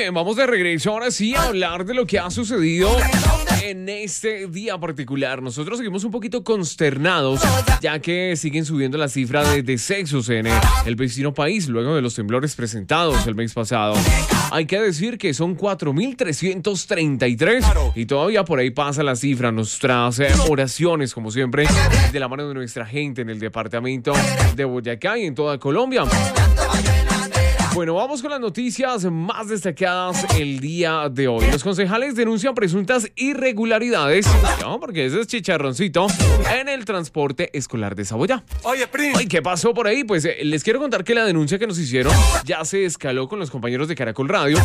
bien, vamos de regreso ahora sí a hablar de lo que ha sucedido en este día particular. Nosotros seguimos un poquito consternados, ya que siguen subiendo la cifra de decesos en el vecino país luego de los temblores presentados el mes pasado. Hay que decir que son 4.333 y todavía por ahí pasa la cifra. Nuestras oraciones, como siempre, de la mano de nuestra gente en el departamento de Boyacá y en toda Colombia. Bueno, vamos con las noticias más destacadas el día de hoy. Los concejales denuncian presuntas irregularidades, no, porque ese es chicharroncito, en el transporte escolar de Saboyá. Oye, Prim. Ay, ¿qué pasó por ahí? Pues les quiero contar que la denuncia que nos hicieron ya se escaló con los compañeros de Caracol Radio.